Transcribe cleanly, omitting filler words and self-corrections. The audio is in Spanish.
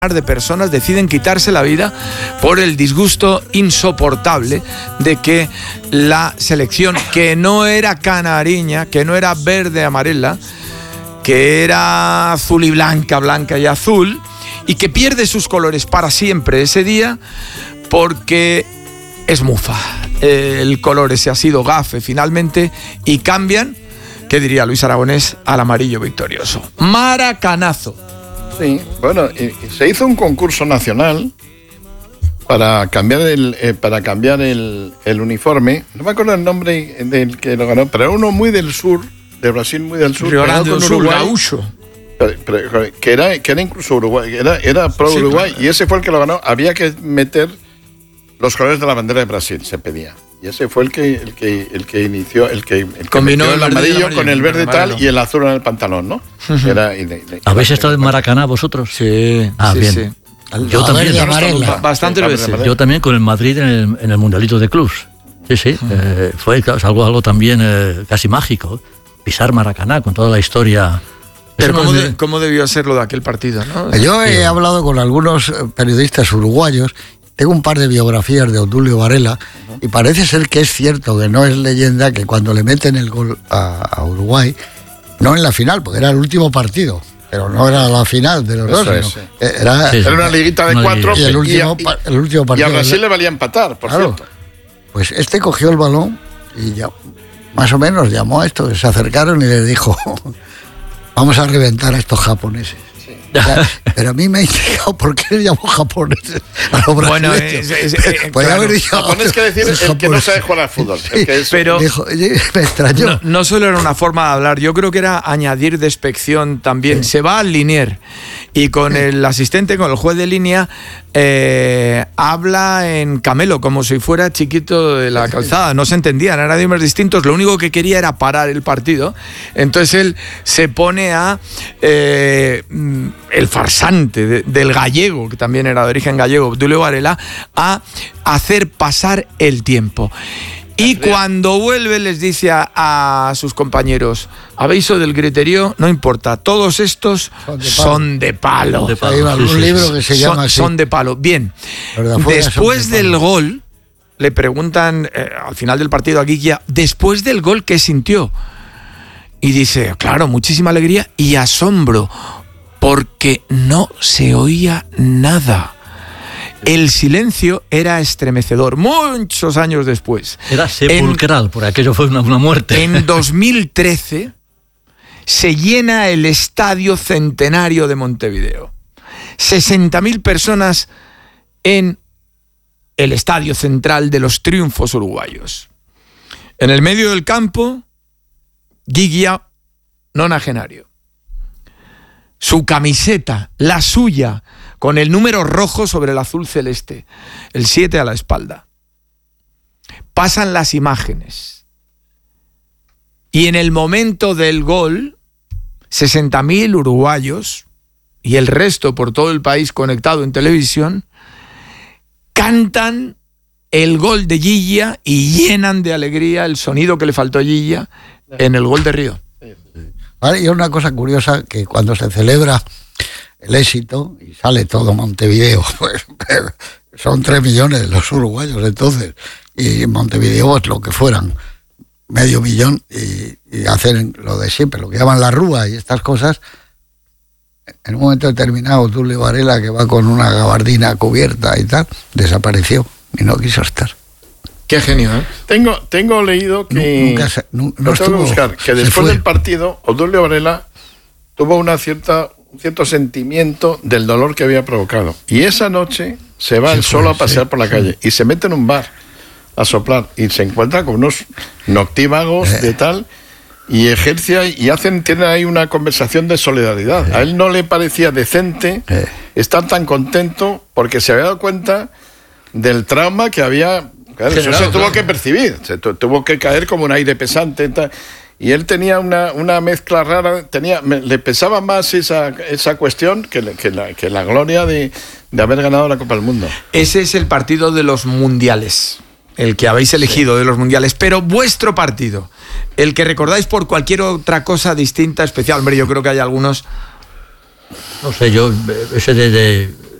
de personas deciden quitarse la vida por el disgusto insoportable de que la selección, que no era canariña, que no era verde amarela, que era azul y blanca, blanca y azul, y que pierde sus colores para siempre ese día porque es mufa. El color ese ha sido gafe finalmente y cambian, ¿qué diría Luis Aragonés?, al amarillo victorioso. Maracanazo. Sí, bueno, se hizo un concurso nacional para cambiar el uniforme. No me acuerdo el nombre del que lo ganó, pero era uno muy del sur, de Brasil, muy del sur. Río Grande del Sur, Gaúcho. Que era incluso Uruguay, era pro Uruguay, sí, claro. Y ese fue el que lo ganó. Había que meter los colores de la bandera de Brasil, se pedía. Y ese fue el que inició, el que combinó el amarillo con el verde tal y el azul en el pantalón, ¿no? ¿Habéis estado en Maracaná vosotros? Sí. Bien. Sí. Yo también. Bastante veces. Yo también con el Madrid en el Mundialito de Clubs. Sí. Fue algo también casi mágico. Pisar Maracaná con toda la historia. Pero ¿cómo debió ser lo de aquel partido, ¿no? Yo he hablado con algunos periodistas uruguayos. Tengo un par de biografías de Obdulio Varela y parece ser que es cierto, que no es leyenda, que cuando le meten el gol a Uruguay, no en la final, porque era el último partido, pero no era la final de los dos. Era una liguita de 4 y el último partido. Y a Brasil le valía empatar, por cierto. Pues cogió el balón y ya más o menos llamó a estos, se acercaron y les dijo: vamos a reventar a estos japoneses. Pero a mí me ha intrigado por qué le llamó japoneses a los brasileños. Podría haber dicho japonés, que decir el que no sabe jugar al fútbol. Sí, pero dijo, me extrañó. No solo era una forma de hablar, yo creo que era añadir despección también. Sí. Se va al linier y con el asistente, con el juez de línea, habla en camelo, como si fuera chiquito de la calzada. No se entendían, eran idiomas distintos. Lo único que quería era parar el partido. Entonces él se pone a el farsante del gallego, que también era de origen gallego, Obdulio Varela, a hacer pasar el tiempo. Y cuando vuelve les dice a sus compañeros: ¿habéis oído del griterío? No importa, todos estos son de palo. Hay algún libro que se llama así. Son de palo. Bien, después del gol, le preguntan al final del partido a Guilla, después del gol, ¿qué sintió? Y dice, claro, muchísima alegría y asombro, porque no se oía nada. El silencio era estremecedor, muchos años después. Era sepulcral, porque aquello fue una muerte. En 2013 se llena el Estadio Centenario de Montevideo. 60.000 personas en el Estadio Central de los Triunfos uruguayos. En el medio del campo, Guiglia nonagenario. Su camiseta, la suya, con el número rojo sobre el azul celeste, el 7 a la espalda. Pasan las imágenes. Y en el momento del gol, 60.000 uruguayos y el resto por todo el país conectado en televisión, cantan el gol de Guilla y llenan de alegría el sonido que le faltó a Guilla en el gol de Río. Vale, y una cosa curiosa, que cuando se celebra el éxito y sale todo Montevideo, pues son 3 millones los uruguayos entonces, y en Montevideo es lo que fueran, 500.000, y hacen lo de siempre, lo que llaman la rúa y estas cosas. En un momento determinado, Obdulio Varela, que va con una gabardina cubierta y tal, desapareció y no quiso estar. Qué genio, ¿eh? Tengo leído que no estuvo, buscar, que después del partido Obdulio Varela tuvo un cierto sentimiento del dolor que había provocado. Y esa noche se va él solo a pasear por la calle y se mete en un bar a soplar y se encuentra con unos noctívagos de tal y tienen ahí una conversación de solidaridad. A él no le parecía decente estar tan contento porque se había dado cuenta del trauma que había. Claro, eso se tuvo que percibir, se tuvo que caer como un aire pesante. Y él tenía una mezcla rara, le pesaba más esa cuestión que la gloria de haber ganado la Copa del Mundo. Ese es el partido de los mundiales, el que habéis elegido de los mundiales, pero vuestro partido, el que recordáis por cualquier otra cosa distinta, especial. Hombre, yo creo que hay algunos. No sé, yo ese de